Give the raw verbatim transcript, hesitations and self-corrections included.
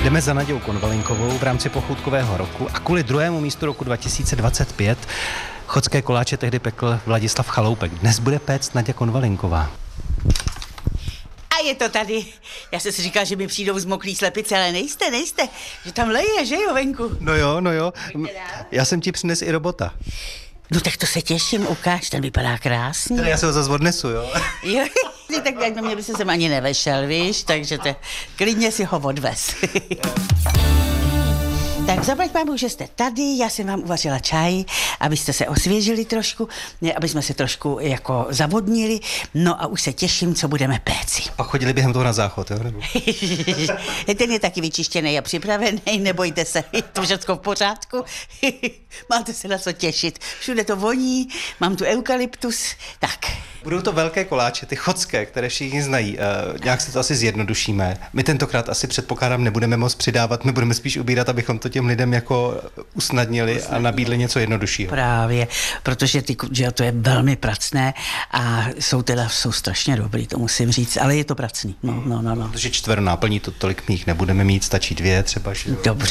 Jdeme za Nadějou Konvalinkovou v rámci pochoutkového roku a kvůli druhému místu roku dva tisíce dvacet pět chodské koláče tehdy pekl Vladislav Chaloupek. Dnes bude péct Naděja Konvalinková. A je to tady. Já jsem si říkal, že mi přijdou zmoklý slepice, ale nejste, nejste. Že tam leje, že jo, venku? No jo, no jo. Já jsem ti přines i robota. No tak to se těším, ukáž, ten vypadá krásně. Teda já se ho zase odnesu, jo? Jo, tak jak do mě by se sem ani nevešel, víš, takže te, klidně si ho odvez. Tak zaplať pámu, že jste tady, já jsem vám uvařila čaj, abyste se osvěžili trošku, aby jsme se trošku jako zavodnili, no a už se těším, co budeme péci. A chodili během toho na záchod, jo? Nebo? Ten je taky vyčištěný a připravený, nebojte se, je to všechno v pořádku. Máte se na co těšit, všude to voní, mám tu eukalyptus, tak. Budou to velké koláče, ty chodské, které všichni znají. Uh, nějak si to asi zjednodušíme. My tentokrát asi předpokládám nebudeme moc přidávat, my budeme spíš ubírat, abychom to těm lidem jako usnadnili, usnadnili. a nabídli něco jednoduššího. Právě, protože ty, že to je velmi pracné a jsou teda jsou strašně dobrý, to musím říct, ale je to pracný. No, no, no, no. Protože čtvero náplní to tolik mých nebudeme mít, stačí dvě třeba. Že... Dobře.